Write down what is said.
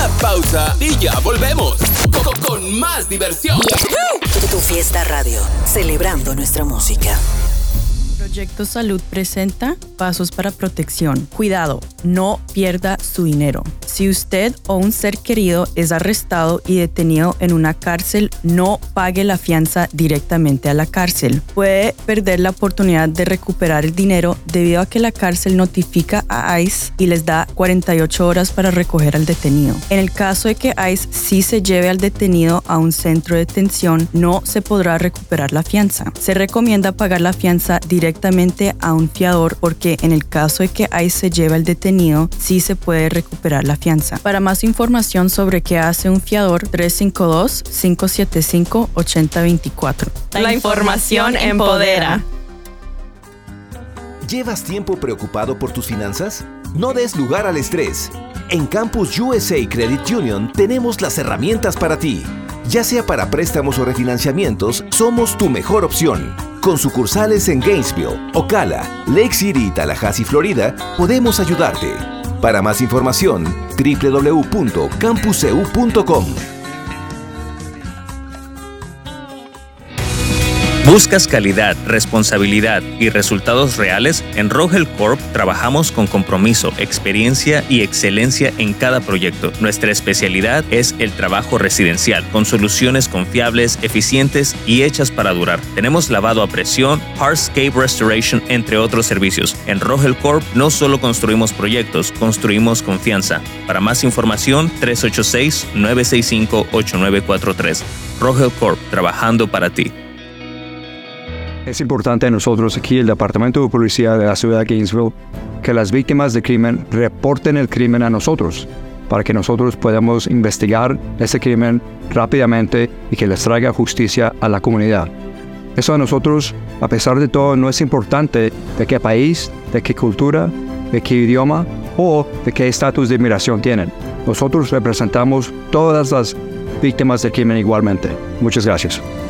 pausa y ya volvemos con más diversión. Tu Fiesta Radio, celebrando nuestra música. Proyecto Salud presenta Pasos para Protección. Cuidado, no pierda su dinero. Si usted o un ser querido es arrestado y detenido en una cárcel, no pague la fianza directamente a la cárcel. Puede perder la oportunidad de recuperar el dinero debido a que la cárcel notifica a ICE y les da 48 horas para recoger al detenido. En el caso de que ICE sí se lleve al detenido a un centro de detención, no se podrá recuperar la fianza. Se recomienda pagar la fianza directamente a un fiador porque en el caso de que ICE se lleve al detenido, sí se puede recuperar la fianza. Para más información sobre qué hace un fiador, 352-575-8024. La información empodera. ¿Llevas tiempo preocupado por tus finanzas? No des lugar al estrés. En Campus USA Credit Union tenemos las herramientas para ti. Ya sea para préstamos o refinanciamientos, somos tu mejor opción. Con sucursales en Gainesville, Ocala, Lake City y Tallahassee, Florida, podemos ayudarte. Para más información, www.campuseu.com. ¿Buscas calidad, responsabilidad y resultados reales? En Rogel Corp trabajamos con compromiso, experiencia y excelencia en cada proyecto. Nuestra especialidad es el trabajo residencial, con soluciones confiables, eficientes y hechas para durar. Tenemos lavado a presión, hardscape restoration, entre otros servicios. En Rogel Corp no solo construimos proyectos, construimos confianza. Para más información, 386-965-8943. Rogel Corp, trabajando para ti. Es importante a nosotros aquí, el Departamento de Policía de la Ciudad de Gainesville, que las víctimas de crimen reporten el crimen a nosotros, para que nosotros podamos investigar ese crimen rápidamente y que les traiga justicia a la comunidad. Eso a nosotros, a pesar de todo, no es importante de qué país, de qué cultura, de qué idioma o de qué estatus de inmigración tienen. Nosotros representamos todas las víctimas del crimen igualmente. Muchas gracias.